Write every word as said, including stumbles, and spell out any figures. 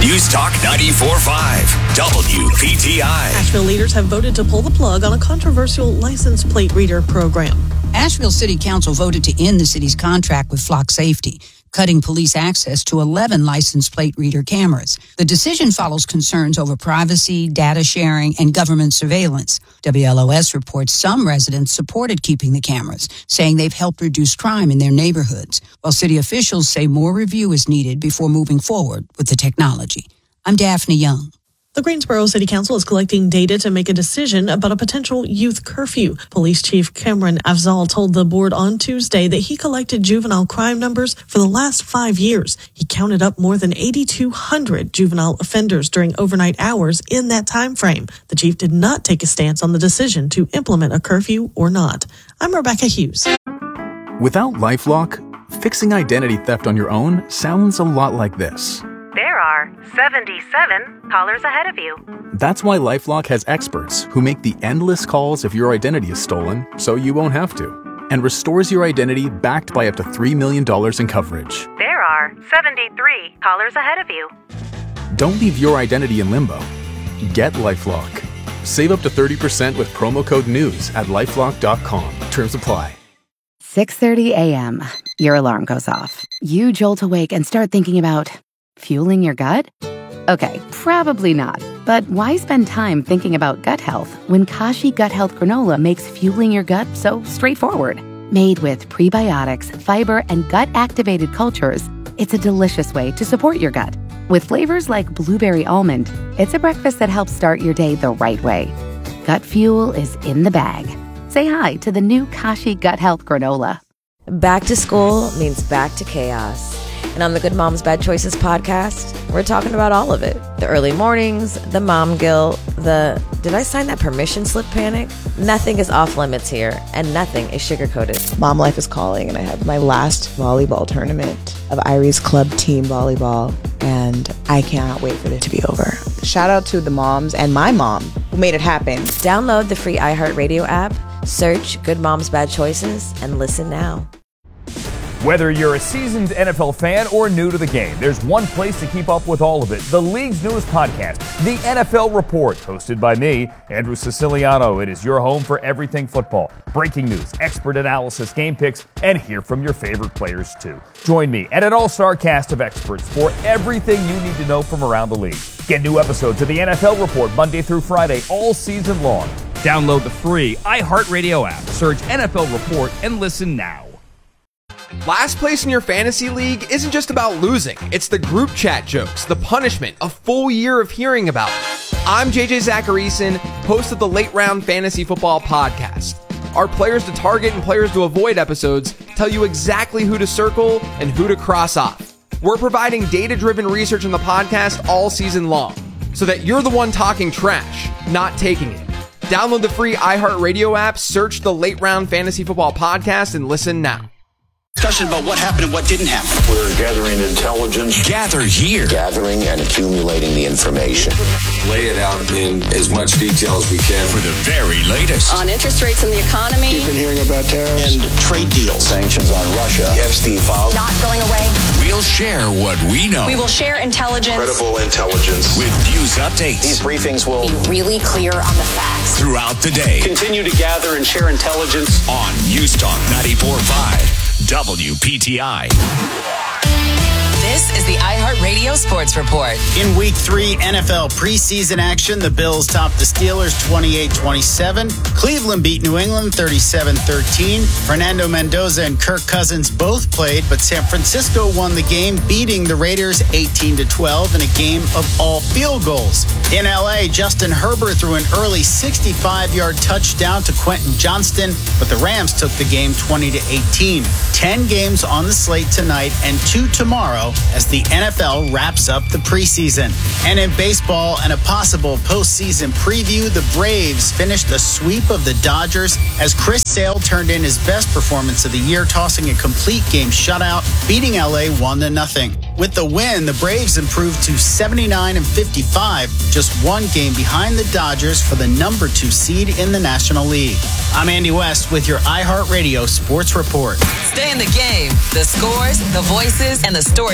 News Talk ninety-four point five, W P T I. Asheville leaders have voted to pull the plug on a controversial license plate reader program. Asheville City Council voted to end the city's contract with Flock Safety, cutting police access to eleven license plate reader cameras. The decision follows concerns over privacy, data sharing, and government surveillance. W L O S reports some residents supported keeping the cameras, saying they've helped reduce crime in their neighborhoods, while city officials say more review is needed before moving forward with the technology. I'm Daphne Young. The Greensboro City Council is collecting data to make a decision about a potential youth curfew. Police Chief Cameron Afzal told the board on Tuesday that he collected juvenile crime numbers for the last five years. He counted up more than eighty-two hundred juvenile offenders during overnight hours in that time frame. The chief did not take a stance on the decision to implement a curfew or not. I'm Rebecca Hughes. Without LifeLock, fixing identity theft on your own sounds a lot like this. There are seventy-seven callers ahead of you. That's why LifeLock has experts who make the endless calls if your identity is stolen, so you won't have to, and restores your identity backed by up to three million dollars in coverage. There are seventy-three callers ahead of you. Don't leave your identity in limbo. Get LifeLock. Save up to thirty percent with promo code NEWS at lifelock dot com. Terms apply. six thirty a.m. Your alarm goes off. You jolt awake and start thinking about fueling your gut? Okay, probably not. But why spend time thinking about gut health when Kashi Gut Health Granola makes fueling your gut so straightforward? Made with prebiotics, fiber, and gut-activated cultures, it's a delicious way to support your gut. With flavors like blueberry almond, it's a breakfast that helps start your day the right way. Gut fuel is in the bag. Say hi to the new Kashi Gut Health Granola. Back to school means back to chaos. And on the Good Moms Bad Choices podcast, we're talking about all of it. The early mornings, the mom guilt, the did I sign that permission slip panic? Nothing is off limits here, and nothing is sugar-coated. Mom life is calling, and I have my last volleyball tournament of Irie's club team volleyball, and I cannot wait for it to be over. Shout out to the moms and my mom who made it happen. Download the free iHeartRadio app, search Good Moms Bad Choices, and listen now. Whether you're a seasoned N F L fan or new to the game, there's one place to keep up with all of it. The league's newest podcast, The N F L Report, hosted by me, Andrew Siciliano. It is your home for everything football. Breaking news, expert analysis, game picks, and hear from your favorite players, too. Join me and an all-star cast of experts for everything you need to know from around the league. Get new episodes of The N F L Report Monday through Friday all season long. Download the free iHeartRadio app, search N F L Report, and listen now. Last place in your fantasy league isn't just about losing. It's the group chat jokes, the punishment, a full year of hearing about it. I'm J J Zacharyson, host of the Late Round Fantasy Football Podcast. Our Players to Target and Players to Avoid episodes tell you exactly who to circle and who to cross off. We're providing data-driven research in the podcast all season long, so that you're the one talking trash, not taking it. Download the free iHeartRadio app, search the Late Round Fantasy Football Podcast, and listen now. Discussion about what happened and what didn't happen. We're gathering intelligence. Gather here. Gathering and accumulating the information. Lay it out in as much detail as we can. For the very latest. On interest rates in the economy. You've been hearing about tariffs. And trade deals. Sanctions on Russia. The Epstein files. Not going away. We'll share what we know. We will share intelligence. Credible intelligence. With news updates. These briefings will be really clear on the facts. Throughout the day. Continue to gather and share intelligence. On News Talk ninety-four point five. W P T I. This is the iHeartRadio Sports Report. In Week three N F L preseason action, the Bills topped the Steelers twenty-eight twenty-seven. Cleveland beat New England thirty-seven thirteen. Fernando Mendoza and Kirk Cousins both played, but San Francisco won the game, beating the Raiders eighteen to twelve in a game of all field goals. In L A, Justin Herbert threw an early sixty-five-yard touchdown to Quentin Johnston, but the Rams took the game twenty to eighteen. Ten games on the slate tonight and two tomorrow as the N F L wraps up the preseason. And in baseball and a possible postseason preview, the Braves finished a sweep of the Dodgers as Chris Sale turned in his best performance of the year, tossing a complete game shutout, beating L A one to nothing. With the win, the Braves improved to seventy-nine and fifty-five, just one game behind the Dodgers for the number two seed in the National League. I'm Andy West with your iHeartRadio Sports Report. Stay in the game. The scores, the voices, and the stories